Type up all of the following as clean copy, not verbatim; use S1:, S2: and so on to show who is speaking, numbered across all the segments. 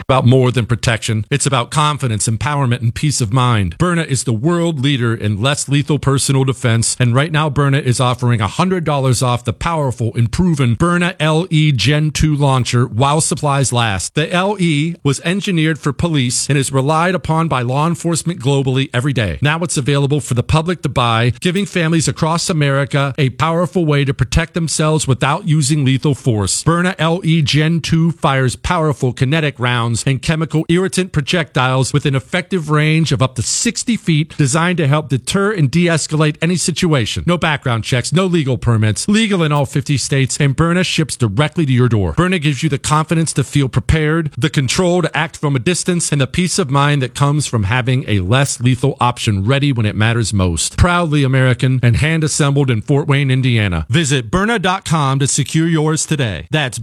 S1: About more than protection, it's about confidence, empowerment, and peace of mind. Byrna is the world leader in less lethal personal defense, and right now Byrna is offering $100 off the powerful and proven Byrna LE Gen 2 launcher while supplies last. The LE was engineered for police and is relied upon by law enforcement globally every day. Now it's available for the public to buy, giving families across America a powerful way to protect themselves without using lethal force. Byrna LE Gen 2 fires powerful kinetic rounds and chemical irritant projectiles with an effective range of up to 60 feet, designed to help deter and de-escalate any situation. No background checks, no legal permits, legal in all 50 states, and Byrna ships directly to your door. Byrna gives you the confidence to feel prepared, the control to act from a distance, and the peace of mind that comes from having a less lethal option ready when it matters most. Proudly American and hand-assembled in Fort Wayne, Indiana. Visit Byrna.com to secure yours today. That's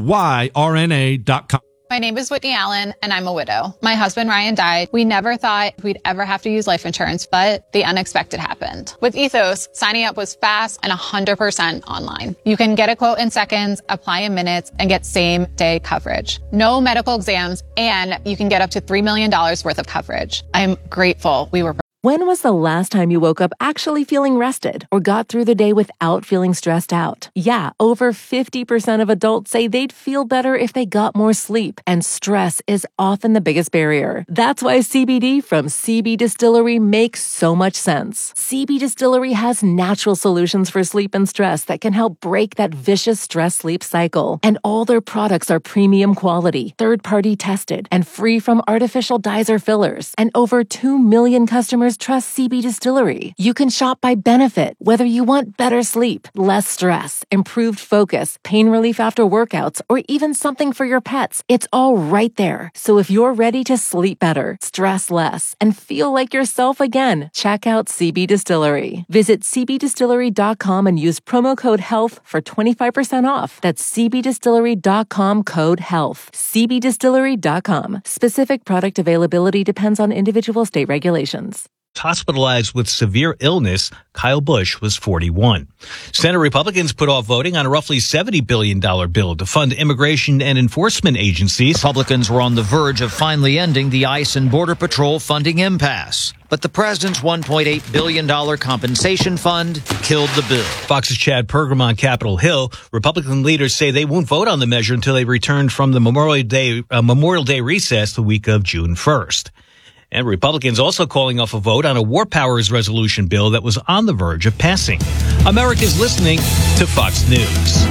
S1: BYRNA.com.
S2: My name is Whitney Allen, and I'm a widow. My husband, Ryan, died. We never thought we'd ever have to use life insurance, but the unexpected happened. With Ethos, signing up was fast and 100% online. You can get a quote in seconds, apply in minutes, and get same-day coverage. No medical exams, and you can get up to $3 million worth of coverage. I'm grateful we were.
S3: When was the last time you woke up actually feeling rested or got through the day without feeling stressed out? Yeah, over 50% of adults say they'd feel better if they got more sleep, and stress is often the biggest barrier. That's why CBD from CB Distillery makes so much sense. CB Distillery has natural solutions for sleep and stress that can help break that vicious stress-sleep cycle. And all their products are premium quality, third-party tested, and free from artificial dyes or fillers. And over 2 million customers trust CB Distillery. You can shop by benefit, whether you want better sleep, less stress, improved focus, pain relief after workouts, or even something for your pets. It's all right there. So if you're ready to sleep better, stress less, and feel like yourself again, check out CB Distillery. Visit cbdistillery.com and use promo code HEALTH for 25% off. That's cbdistillery.com, code HEALTH. cbdistillery.com. Specific product availability depends on individual state regulations.
S4: Hospitalized with severe illness, Kyle Busch was 41. Senate Republicans put off voting on a roughly $70 billion bill to fund immigration and enforcement agencies.
S5: Republicans were on the verge of finally ending the ICE and Border Patrol funding impasse. But the president's $1.8 billion compensation fund killed the bill.
S4: Fox's Chad Pergram on Capitol Hill. Republican leaders say they won't vote on the measure until they return from the Memorial Day recess the week of June 1st. And Republicans also calling off a vote on a war powers resolution bill that was on the verge of passing. America's listening to Fox News.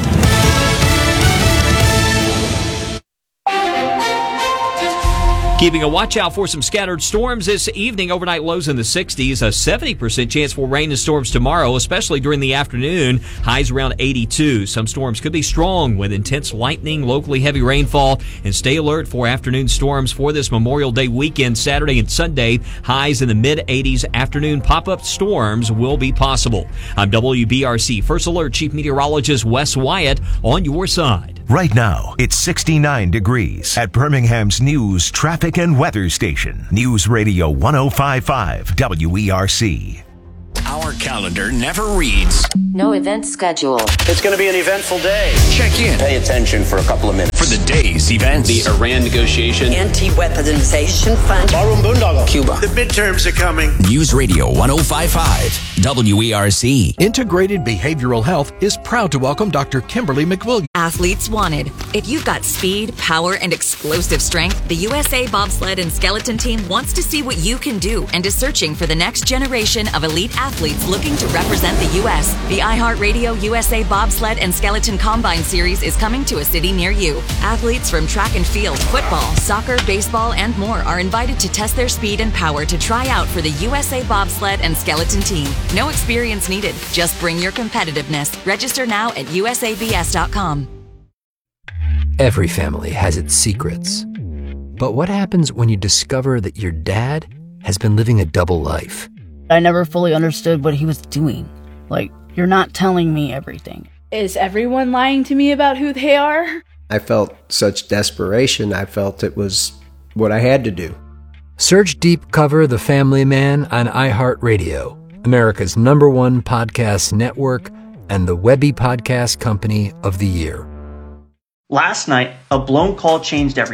S6: Keeping a watch out for some scattered storms this evening. Overnight lows in the 60s. A 70% chance for rain and storms tomorrow, especially during the afternoon. Highs around 82. Some storms could be strong with intense lightning, locally heavy rainfall. And stay alert for afternoon storms for this Memorial Day weekend, Saturday and Sunday. Highs in the mid-80s. Afternoon pop-up storms will be possible. I'm WBRC First Alert Chief Meteorologist Wes Wyatt on your side.
S7: Right now, it's 69 degrees at Birmingham's News, Traffic, and Weather Station. News Radio 105.5 WERC.
S8: Our calendar never reads.
S9: No event schedule.
S10: It's going to be an eventful day.
S8: Check in.
S11: Pay attention for a couple of minutes.
S8: For the day's events.
S12: The Iran negotiation.
S9: Anti-weaponization fund.
S10: Barroom Boondoggle.
S8: Cuba.
S10: The midterms are coming.
S8: News Radio 105.5 WERC.
S13: Integrated Behavioral Health is proud to welcome Dr. Kimberly McWilliams.
S14: Athletes wanted. If you've got speed, power, and explosive strength, the USA Bobsled and Skeleton Team wants to see what you can do and is searching for the next generation of elite athletes looking to represent the U.S. The iHeartRadio USA Bobsled and Skeleton Combine Series is coming to a city near you. Athletes from track and field, football, soccer, baseball, and more are invited to test their speed and power to try out for the USA Bobsled and Skeleton Team. No experience needed. Just bring your competitiveness. Register now at usabs.com.
S15: Every family has its secrets. But what happens when you discover that your dad has been living a double life?
S16: I never fully understood what he was doing. Like, you're not telling me everything.
S17: Is everyone lying to me about who they are?
S18: I felt such desperation. I felt it was what I had to do.
S15: Search Deep Cover The Family Man on iHeartRadio, America's #1 podcast network and the Webby Podcast Company of the Year.
S19: Last night, a blown call changed everything.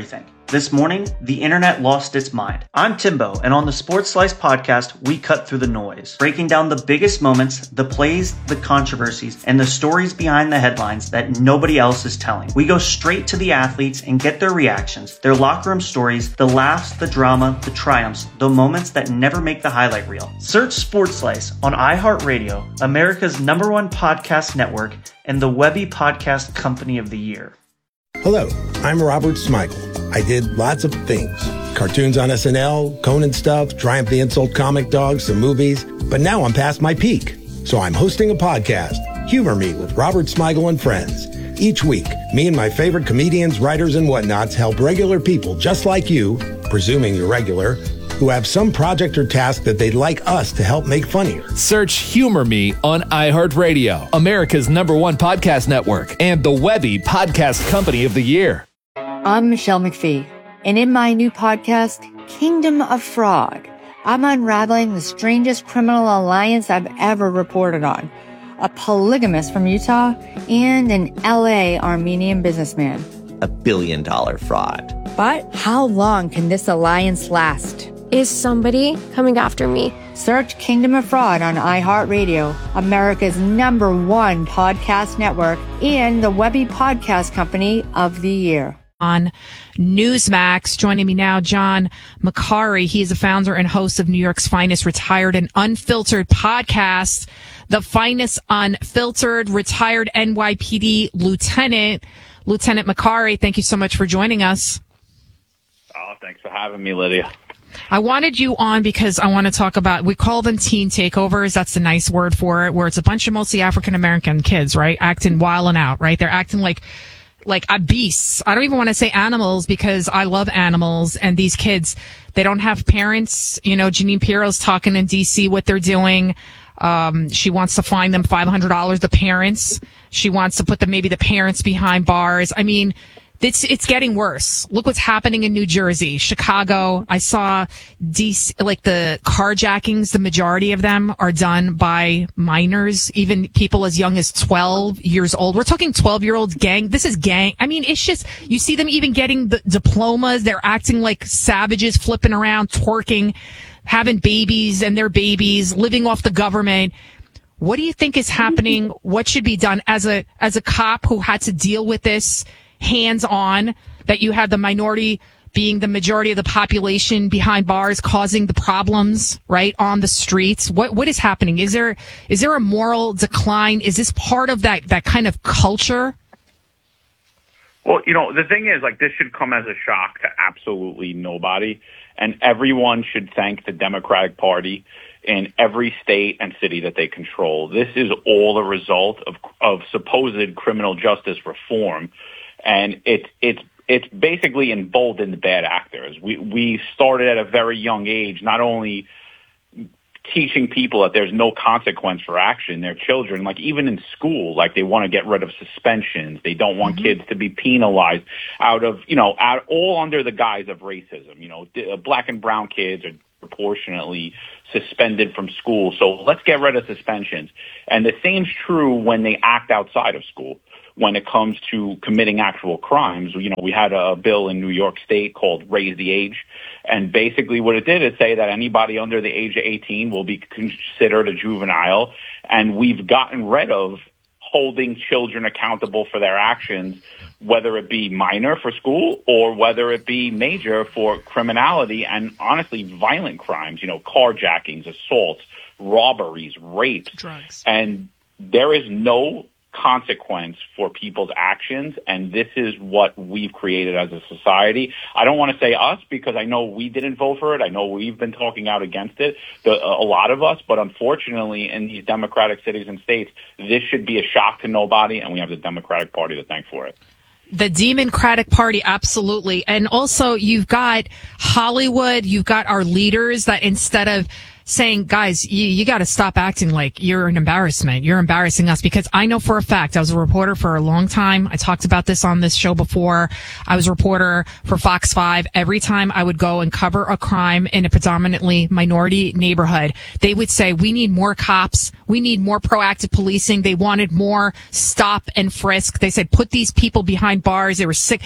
S11: This morning, the internet lost its mind. I'm Timbo, and on the Sports Slice podcast, we cut through the noise, breaking down the biggest moments, the plays, the controversies, and the stories behind the headlines that nobody else is telling. We go straight to the athletes and get their reactions, their locker room stories, the laughs, the drama, the triumphs, the moments that never make the highlight reel. Search Sports Slice on iHeartRadio, America's #1 podcast network, and the Webby Podcast Company of the Year.
S12: Hello, I'm Robert Smigel. I did lots of things. Cartoons on SNL, Conan stuff, Triumph the Insult Comic Dog, some movies. But now I'm past my peak. So I'm hosting a podcast, Humor Me with Robert Smigel and Friends. Each week, me and my favorite comedians, writers, and whatnots help regular people just like you, presuming you're regular, who have some project or task that they'd like us to help make funnier.
S19: Search Humor Me on iHeartRadio, America's #1 podcast network, and the Webby Podcast Company of the Year.
S20: I'm Michelle McPhee, and in my new podcast, Kingdom of Fraud, I'm unraveling the strangest criminal alliance I've ever reported on. A polygamist from Utah and an LA Armenian businessman.
S21: $1 billion fraud.
S20: But how long can this alliance last?
S22: Is somebody coming after me?
S20: Search Kingdom of Fraud on iHeartRadio, America's #1 podcast network, and the Webby Podcast Company of the Year.
S23: On Newsmax, joining me now, John Macari. He is the founder and host of New York's finest retired and unfiltered podcast, The Finest Unfiltered, retired NYPD Lieutenant Macari. Thank you so much for joining us.
S24: Oh, thanks for having me, Lydia.
S23: I wanted you on because I want to talk about, we call them teen takeovers. That's the nice word for it, where it's a bunch of mostly African-American kids, right? Acting wild and out, right? They're acting like beasts. I don't even want to say animals because I love animals. And these kids, they don't have parents. You know, Jeanine Pirro's talking in D.C. what they're doing. She wants to fine them $500, the parents. She wants to put maybe the parents behind bars. I mean, it's getting worse. Look what's happening in New Jersey, Chicago. I saw DC, like the carjackings, the majority of them are done by minors, even people as young as 12 years old. We're talking 12-year-olds gang. This is gang. I mean, it's just, you see them even getting the diplomas. They're acting like savages, flipping around, twerking, having babies and their babies, living off the government. What do you think is happening? What should be done as a cop who had to deal with this hands-on, that you had the minority being the majority of the population behind bars causing the problems, right, on the streets? What is happening? Is there a moral decline? Is this part of that kind of culture?
S24: Well, you know, the thing is, like, this should come as a shock to absolutely nobody, and everyone should thank the Democratic Party in every state and city that they control. This is all a result of supposed criminal justice reform. And it's basically emboldened bad actors. We started at a very young age, not only teaching people that there's no consequence for action, their children, like even in school, like they want to get rid of suspensions. They don't want kids to be penalized out all under the guise of racism. You know, black and brown kids are proportionately suspended from school. So let's get rid of suspensions. And the same's true when they act outside of school. When it comes to committing actual crimes, you know, we had a bill in New York State called Raise the Age. And basically what it did is say that anybody under the age of 18 will be considered a juvenile. And we've gotten rid of holding children accountable for their actions, whether it be minor for school or whether it be major for criminality and honestly violent crimes, you know, carjackings, assaults, robberies, rapes.
S23: Drugs.
S24: And there is no consequence for people's actions, and this is what we've created as a society. I don't want to say us because I know we didn't vote for it. I know we've been talking out against it, a lot of us, but unfortunately in these democratic cities and states, this should be a shock to nobody, and we have the Democratic Party to thank for it.
S23: The Democratic Party, absolutely. And also you've got Hollywood, you've got our leaders that instead of saying, guys, you got to stop acting like you're an embarrassment. You're embarrassing us. Because I know for a fact, I was a reporter for a long time. I talked about this on this show before. I was a reporter for Fox 5. Every time I would go and cover a crime in a predominantly minority neighborhood, they would say, we need more cops. We need more proactive policing. They wanted more stop and frisk. They said, put these people behind bars. They were sick.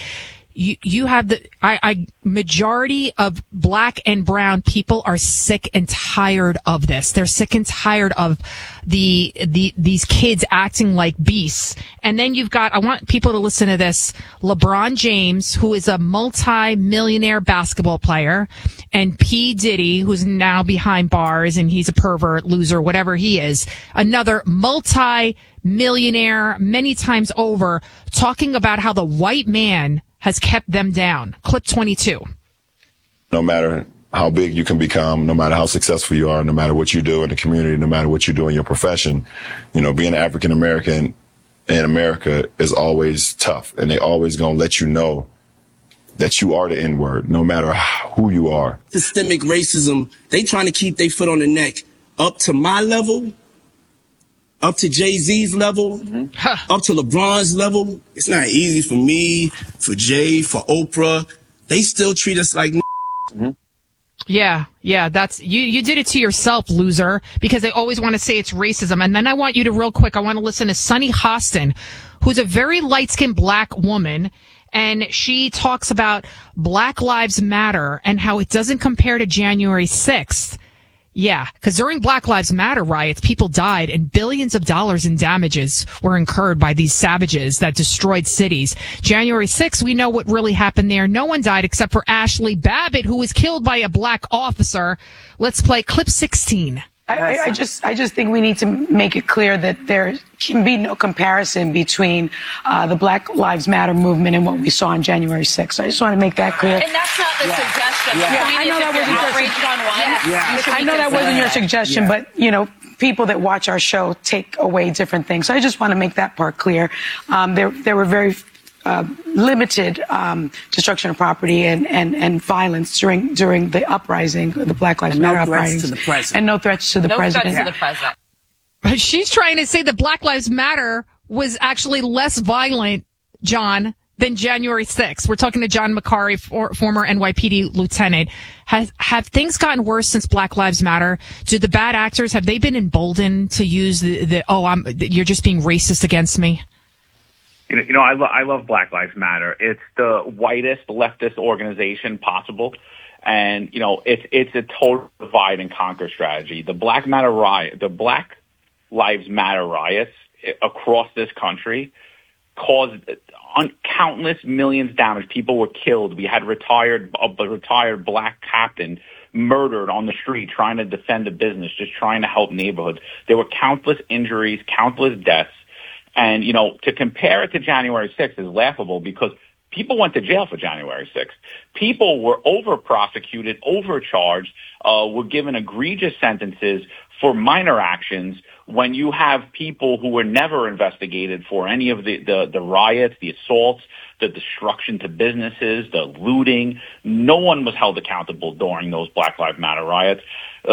S23: you have majority of black and brown people are sick and tired of this. They're sick and tired of these kids acting like beasts. And then you've got, I want people to listen to this, LeBron James, who is a multi-millionaire basketball player, and P. Diddy, who's now behind bars and he's a pervert, loser, whatever he is, another multi-millionaire many times over, talking about how the white man has kept them down. Clip 22.
S1: No matter how big you can become, no matter how successful you are, no matter what you do in the community, no matter what you do in your profession, being African American in America is always tough. And they always going to let you know that you are the N-word, no matter who you are.
S2: Systemic racism, they trying to keep their foot on the neck up to my level, up to Jay-Z's level, up to LeBron's level. It's not easy for me, for Jay, for Oprah. They still treat us like
S23: Yeah, that's you did it to yourself, loser, because they always want to say it's racism. And then I want you to, real quick, I want to listen to Sunny Hostin, who's a very light-skinned black woman, and she talks about Black Lives Matter and how it doesn't compare to January 6th. Yeah, because during Black Lives Matter riots, people died and billions of dollars in damages were incurred by these savages that destroyed cities. January 6th, we know what really happened there. No one died except for Ashley Babbitt, who was killed by a black officer. Let's play clip 16.
S3: I just think we need to make it clear that there can be no comparison between the Black Lives Matter movement and what we saw on January 6th. So I just want to make that clear.
S5: And that's not the suggestion.
S3: I know that wasn't your suggestion, but people that watch our show take away different things. So I just want to make that part clear. There were very limited destruction of property and violence during the uprising, the Black Lives Matter uprising, and no threats to the president.
S5: No threats to the president.
S23: She's trying to say that Black Lives Matter was actually less violent, John, than January 6th. We're talking to John Macari, former NYPD lieutenant. Have things gotten worse since Black Lives Matter? Do the bad actors, have they been emboldened to use you're just being racist against me?
S24: I love Black Lives Matter. It's the whitest leftist organization possible. And, it's a total divide and conquer strategy. The Black Lives Matter riots across this country caused countless millions damage. People were killed. We had a retired black captain murdered on the street trying to defend a business, just trying to help neighborhoods. There were countless injuries, countless deaths. And, to compare it to January 6th is laughable because people went to jail for January 6th. People were over-prosecuted, overcharged, were given egregious sentences for minor actions when you have people who were never investigated for any of the riots, the assaults, the destruction to businesses, the looting. No one was held accountable during those Black Lives Matter riots.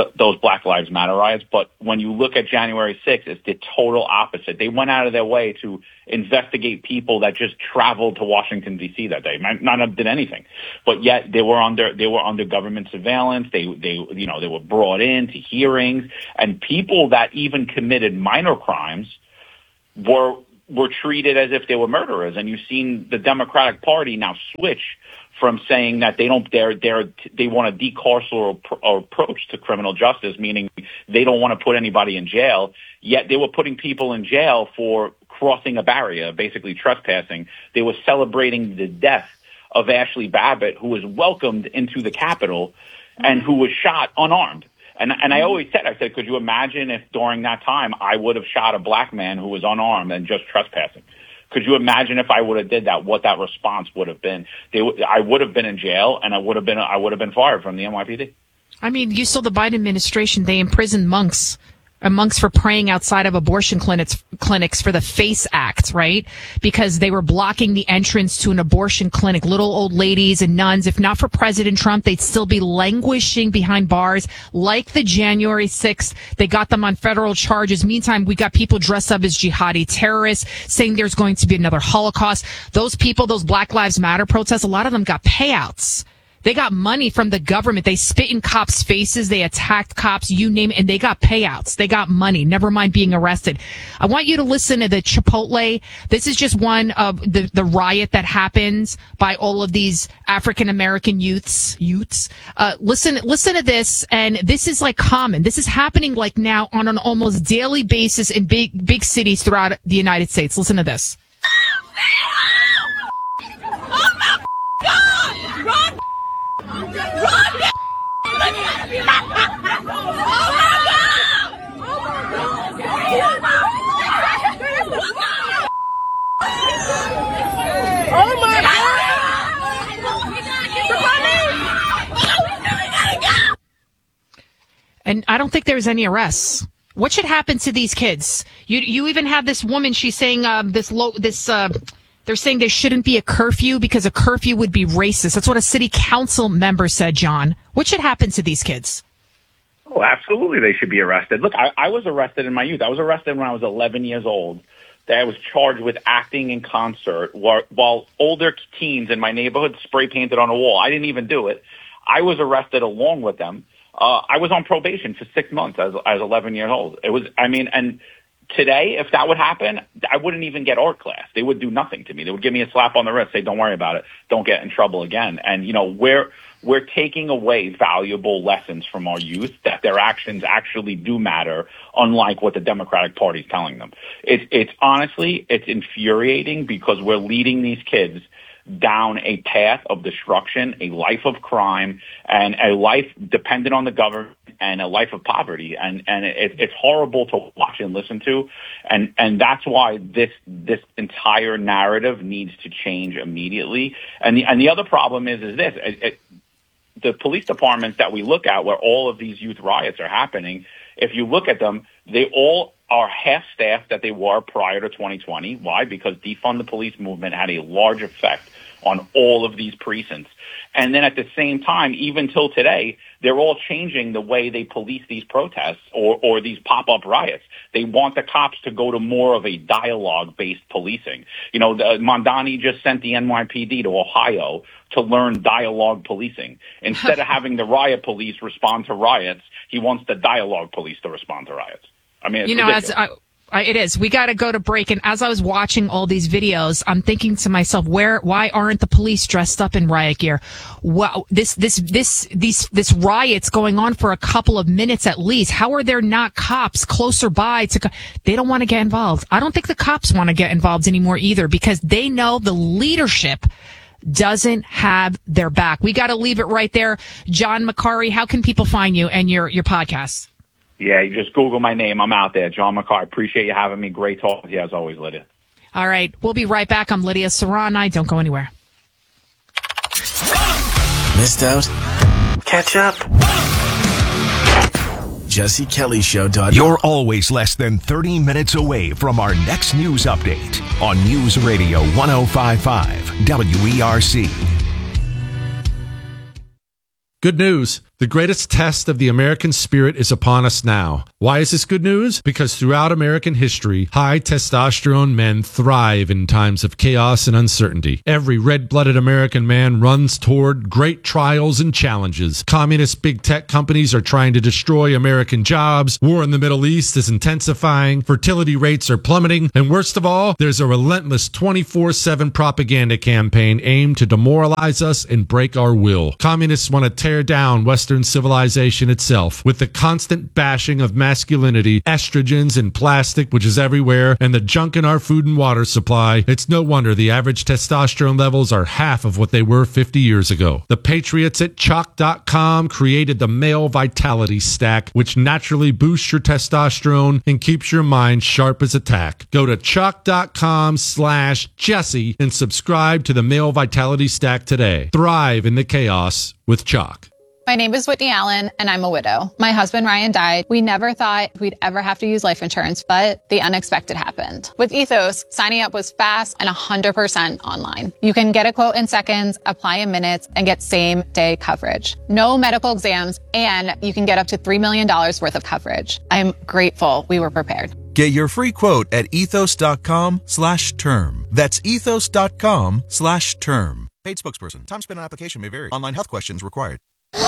S24: But when you look at January 6th, it's the total opposite. They went out of their way to investigate people that just traveled to Washington, D.C. that day. None of them did anything. But yet they were under government surveillance. They were brought in to hearings, and people that even committed minor crimes were treated as if they were murderers. And you've seen the Democratic Party now switch from saying that they want a decarceral approach to criminal justice, meaning they don't want to put anybody in jail, yet they were putting people in jail for crossing a barrier, basically trespassing. They were celebrating the death of Ashley Babbitt, who was welcomed into the Capitol and who was shot unarmed. And I always said, could you imagine if during that time I would have shot a black man who was unarmed and just trespassing? Could you imagine if I would have did that, what that response would have been? I would have been in jail, and I would have been fired from the NYPD.
S23: I mean, you saw the Biden administration, they imprisoned monks for praying outside of abortion clinics for the FACE Act, right? Because they were blocking the entrance to an abortion clinic. Little old ladies and nuns, if not for President Trump, they'd still be languishing behind bars like the January 6th. They got them on federal charges. Meantime, we got people dressed up as jihadi terrorists saying there's going to be another Holocaust. Those people, those Black Lives Matter protests, a lot of them got payouts They got money from the government. They spit in cops' faces. They attacked cops, you name it, and they got payouts. They got money, never mind being arrested. I want you to listen to the Chipotle. This is just one of the riot that happens by all of these African-American youths. Listen to this, and this is like common. This is happening like now on an almost daily basis in big cities throughout the United States. Listen to this. And I don't think there's any arrests. What should happen to these kids? You even have this woman. She's saying they're saying there shouldn't be a curfew because a curfew would be racist. That's what a city council member said, John. What should happen to these kids?
S24: Oh, absolutely. They should be arrested. Look, I was arrested in my youth. I was arrested when I was 11 years old. I was charged with acting in concert while older teens in my neighborhood spray painted on a wall. I didn't even do it. I was arrested along with them. I was on probation for 6 months as 11 years old. And today, if that would happen, I wouldn't even get art class. They would do nothing to me. They would give me a slap on the wrist, say, don't worry about it. Don't get in trouble again. And, we're taking away valuable lessons from our youth that their actions actually do matter, unlike what the Democratic Party is telling them. It's honestly infuriating because we're leading these kids down a path of destruction, a life of crime, and a life dependent on the government and a life of poverty. And it's horrible to watch and listen to. And that's why this entire narrative needs to change immediately. And the other problem is this. The police departments that we look at where all of these youth riots are happening, if you look at them, they all are half-staffed that they were prior to 2020. Why? Because defund the police movement had a large effect on all of these precincts. And then at the same time, even till today, they're all changing the way they police these protests or these pop-up riots. They want the cops to go to more of a dialogue-based policing. Mondani just sent the NYPD to Ohio to learn dialogue policing. Instead of having the riot police respond to riots, he wants the dialogue police to respond to riots. I mean,
S23: it is. We got to go to break. And as I was watching all these videos, I'm thinking to myself, why aren't the police dressed up in riot gear? Well, this riot's going on for a couple of minutes at least. How are there not cops closer by they don't want to get involved. I don't think the cops want to get involved anymore either because they know the leadership doesn't have their back. We got to leave it right there. John Macari, how can people find you and your podcast?
S24: Yeah, you just Google my name. I'm out there. John Macari. Appreciate you having me. Great talk with you as always, Lydia.
S23: All right. We'll be right back. I'm Lydia Serrani. Don't go anywhere.
S4: Missed out? Catch up. JesseKellyShow.com.
S5: You're always less than 30 minutes away from our next news update on News Radio 105.5 WERC.
S6: Good news. The greatest test of the American spirit is upon us now. Why is this good news? Because throughout American history, high testosterone men thrive in times of chaos and uncertainty. Every red-blooded American man runs toward great trials and challenges. Communist big tech companies are trying to destroy American jobs. War in the Middle East is intensifying. Fertility rates are plummeting. And worst of all, there's a relentless 24/7 propaganda campaign aimed to demoralize us and break our will. Communists want to tear down Western civilization itself with the constant bashing of masculinity, estrogens and plastic, which is everywhere, and the junk in our food and water supply. It's no wonder the average testosterone levels are half of what they were 50 years ago. The patriots at Chalk.com created the Male Vitality Stack, which naturally boosts your testosterone and keeps your mind sharp as a tack. Go to Chalk.com/Jesse and subscribe to the Male Vitality Stack today. Thrive in the chaos with Chalk.
S7: My name is Whitney Allen, and I'm a widow. My husband, Ryan, died. We never thought we'd ever have to use life insurance, but the unexpected happened. With Ethos, signing up was fast and 100% online. You can get a quote in seconds, apply in minutes, and get same-day coverage. No medical exams, and you can get up to $3 million worth of coverage. I'm grateful we were prepared.
S25: Get your free quote at ethos.com/term. That's ethos.com/term.
S8: Paid spokesperson. Time spent on application may vary. Online health questions required.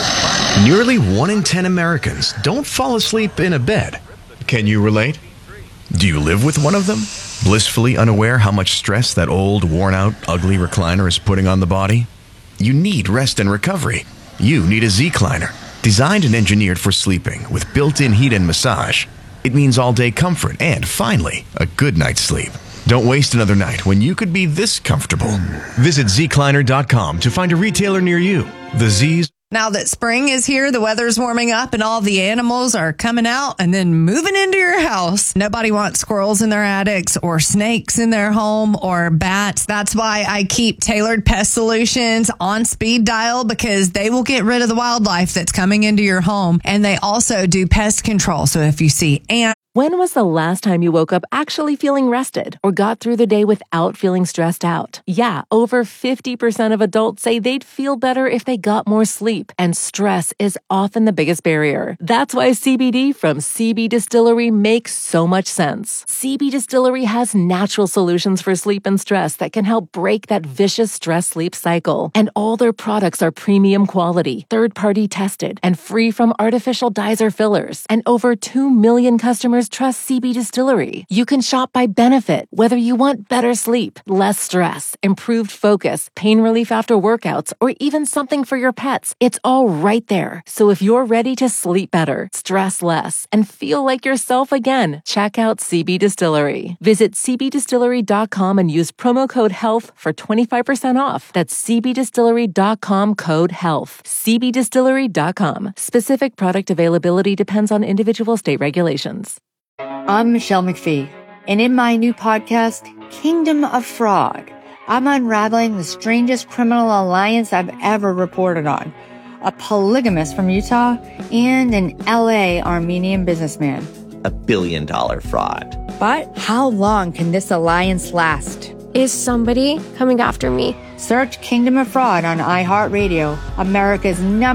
S9: Nearly 1 in 10 Americans don't fall asleep in a bed. Can you relate? Do you live with one of them? Blissfully unaware how much stress that old, worn-out, ugly recliner is putting on the body? You need rest and recovery. You need a Z-Cliner. Designed and engineered for sleeping with built-in heat and massage. It means all-day comfort and, finally, a good night's sleep. Don't waste another night when you could be this comfortable. Visit zcliner.com to find a retailer near you. The Z's.
S10: Now that spring is here, the weather's warming up and all the animals are coming out and then moving into your house. Nobody wants squirrels in their attics or snakes in their home or bats. That's why I keep Tailored Pest Solutions on speed dial, because they will get rid of the wildlife that's coming into your home. And they also do pest control. So if you see ants.
S13: When was the last time you woke up actually feeling rested or got through the day without feeling stressed out? Yeah, over 50% of adults say they'd feel better if they got more sleep, and stress is often the biggest barrier. That's why CBD from CB Distillery makes so much sense. CB Distillery has natural solutions for sleep and stress that can help break that vicious stress-sleep cycle. And all their products are premium quality, third-party tested, and free from artificial dyes or fillers. And over 2 million customers trust CB Distillery. You can shop by benefit, whether you want better sleep, less stress, improved focus, pain relief after workouts, or even something for your pets. It's all right there. So if you're ready to sleep better, stress less, and feel like yourself again, check out CB Distillery. Visit cbdistillery.com and use promo code HEALTH for 25% off. That's cbdistillery.com code HEALTH. cbdistillery.com. Specific product availability depends on individual state regulations.
S20: I'm Michelle McPhee, and in my new podcast, Kingdom of Frog, I'm unraveling the strangest criminal alliance I've ever reported on. A polygamist from Utah and an LA Armenian businessman.
S21: $1 billion fraud.
S20: But how long can this alliance last?
S22: Is somebody coming after me?
S20: Search Kingdom of Fraud on iHeartRadio, America's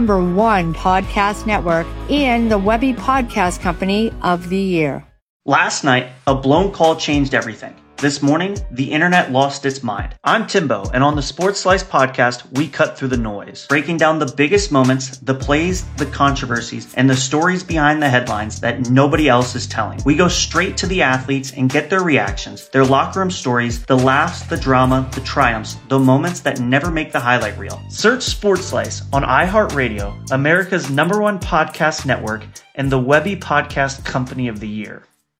S20: #1 podcast network, and the Webby Podcast Company of the Year.
S11: Last night, a blown call changed everything. This morning, the internet lost its mind. I'm Timbo, and on the Sports Slice podcast, we cut through the noise, breaking down the biggest moments, the plays, the controversies, and the stories behind the headlines that nobody else is telling. We go straight to the athletes and get their reactions, their locker room stories, the laughs, the drama, the triumphs, the moments that never make the highlight reel. Search Sports Slice on iHeartRadio, America's #1 podcast network, and the Webby Podcast Company of the Year.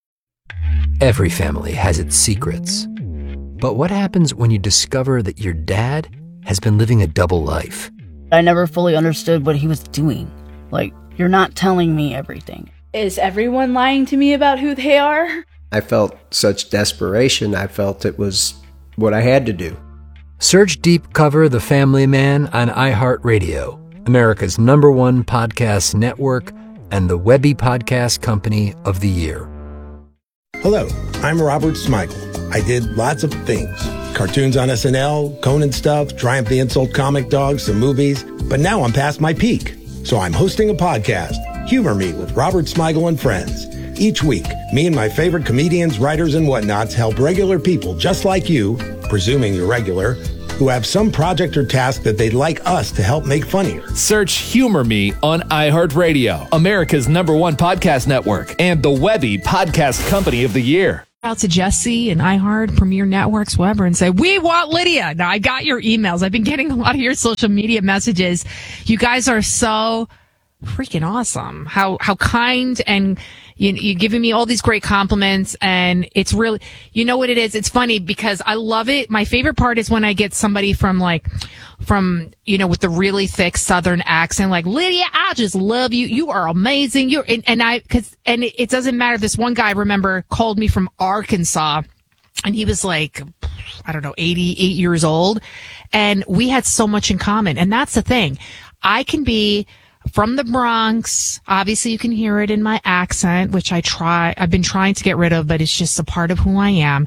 S15: Every family has its secrets. But what happens when you discover that your dad has been living a double life?
S16: I never fully understood what he was doing. Like, you're not telling me everything.
S17: Is everyone lying to me about who they are?
S18: I felt such desperation. I felt it was what I had to do.
S15: Search Deep Cover The Family Man on iHeartRadio, America's #1 podcast network, and the Webby Podcast Company of the Year.
S12: Hello, I'm Robert Smigel. I did lots of things. Cartoons on SNL, Conan stuff, Triumph the Insult Comic Dog, some movies. But now I'm past my peak. So I'm hosting a podcast, Humor Me with Robert Smigel and Friends. Each week, me and my favorite comedians, writers, and whatnots help regular people just like you, presuming you're regular, who have some project or task that they'd like us to help make funnier.
S19: Search Humor Me on iHeartRadio, America's #1 podcast network, and the Webby Podcast Company of the Year.
S23: Out to Jesse and iHeart, Premier Networks, whatever, and say, we want Lydia. Now, I got your emails. I've been getting a lot of your social media messages. You guys are so freaking awesome. How kind, and you're giving me all these great compliments, and it's really, you know what it is? It's funny because I love it. My favorite part is when I get somebody from, with the really thick Southern accent, like, Lydia, I just love you. You are amazing. It doesn't matter. This one guy, I remember, called me from Arkansas, and he was like, I don't know, 88 years old. And we had so much in common. And that's the thing. I can be from the Bronx. Obviously, you can hear it in my accent, which I've been trying to get rid of, but it's just a part of who I am.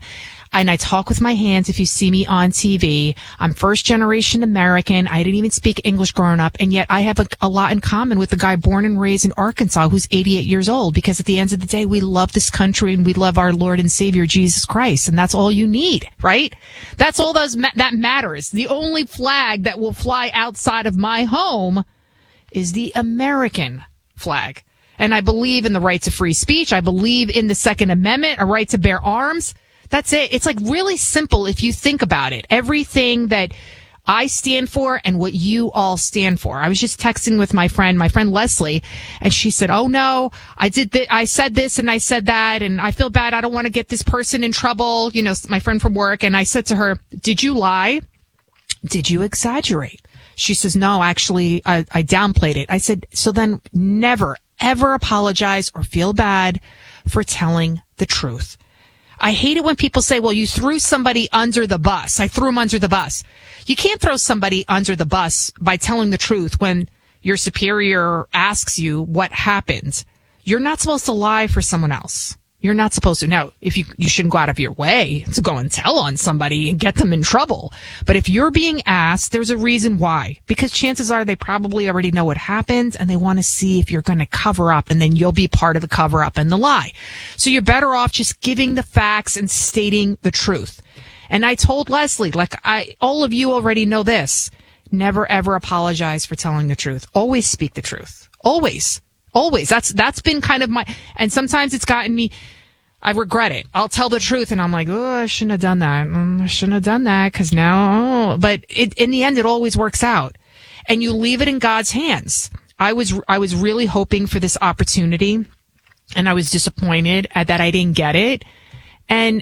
S23: And I talk with my hands. If you see me on TV, I'm first generation American. I didn't even speak English growing up. And yet I have a lot in common with the guy born and raised in Arkansas who's 88 years old, because at the end of the day, we love this country and we love our Lord and Savior, Jesus Christ. And that's all you need, right? That's all that matters. The only flag that will fly outside of my home is the American flag. And I believe in the right to free speech. I believe in the Second Amendment, a right to bear arms. That's it. It's like really simple if you think about it. Everything that I stand for and what you all stand for. I was just texting with my friend Leslie, and she said, "Oh no, I said this and I said that, and I feel bad. I don't want to get this person in trouble." You know, my friend from work. And I said to her, "Did you lie? Did you exaggerate?" She says, "No, actually, I downplayed it." I said, "So then never, ever apologize or feel bad for telling the truth." I hate it when people say, well, you threw somebody under the bus. I threw him under the bus. You can't throw somebody under the bus by telling the truth when your superior asks you what happened. You're not supposed to lie for someone else. You're not supposed to. Now, if you shouldn't go out of your way to go and tell on somebody and get them in trouble. But if you're being asked, there's a reason why. Because chances are they probably already know what happened and they want to see if you're going to cover up, and then you'll be part of the cover up and the lie. So you're better off just giving the facts and stating the truth. And I told Leslie, all of you already know this. Never ever apologize for telling the truth. Always speak the truth. Always. Always. That's been kind of and sometimes it's gotten me, I regret it. I'll tell the truth and I'm like, oh, I shouldn't have done that. I shouldn't have done that because now, but in the end, it always works out. And you leave it in God's hands. I was really hoping for this opportunity, and I was disappointed that I didn't get it. And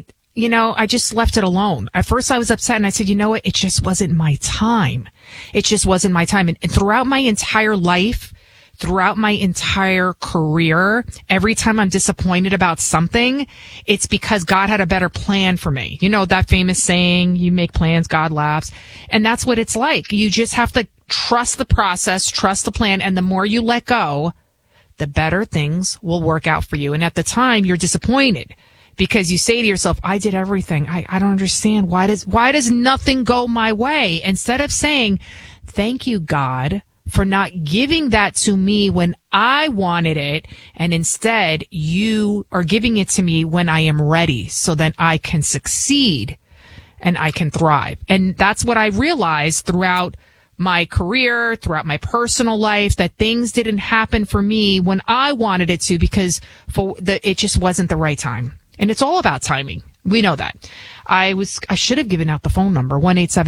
S23: I just left it alone. At first I was upset and I said, you know what? It just wasn't my time. It just wasn't my time. And throughout my entire life, throughout my entire career, every time I'm disappointed about something, it's because God had a better plan for me. You know, that famous saying, you make plans, God laughs. And that's what it's like. You just have to trust the process, trust the plan. And the more you let go, the better things will work out for you. And at the time, you're disappointed because you say to yourself, I did everything. I don't understand. Why does nothing go my way? Instead of saying, thank you, God, for not giving that to me when I wanted it, and instead you are giving it to me when I am ready so that I can succeed and I can thrive. And that's what I realized throughout my career, throughout my personal life, that things didn't happen for me when I wanted it to because it just wasn't the right time. And it's all about timing. We know that. I should have given out the phone number,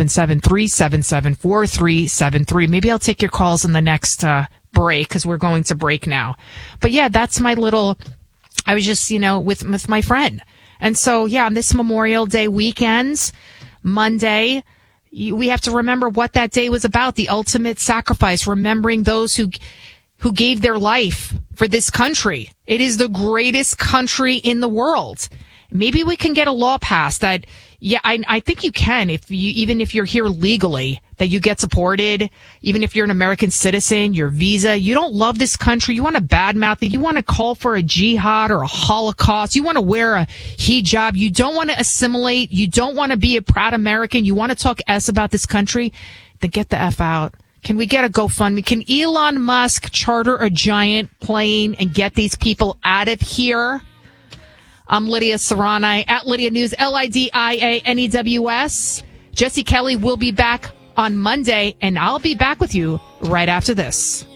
S23: 1-877-377-4373. Maybe I'll take your calls in the next break because we're going to break now. But yeah, that's I was just, with my friend. And so, yeah, on this Memorial Day weekend, Monday, we have to remember what that day was about, the ultimate sacrifice, remembering those who gave their life for this country. It is the greatest country in the world. Maybe we can get a law passed that, yeah, I think you can, even if you're here legally, that you get supported, even if you're an American citizen, your visa, you don't love this country, you want to badmouth it, you want to call for a jihad or a Holocaust, you want to wear a hijab, you don't want to assimilate, you don't want to be a proud American, you want to talk S about this country, then get the F out. Can we get a GoFundMe? Can Elon Musk charter a giant plane and get these people out of here? I'm Lydia Serrani at Lydia News, LIDIANEWS. Jesse Kelly will be back on Monday, and I'll be back with you right after this.